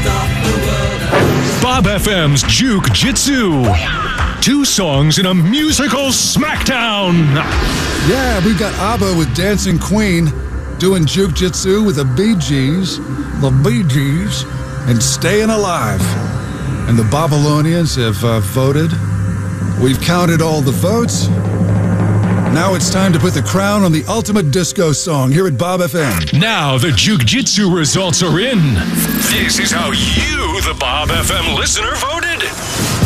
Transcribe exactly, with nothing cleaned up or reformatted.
Bob F M's Juke Jitsu. Two songs in a musical smackdown. Yeah, we've got ABBA with Dancing Queen doing Juke Jitsu with the Bee Gees, the Bee Gees, and Staying Alive. And the Babylonians have uh, voted. We've counted all the votes. Now it's time to put the crown on the ultimate disco song here at Bob F M. Now the Juke Jitsu results are in. This is how you, the Bob F M listener, voted.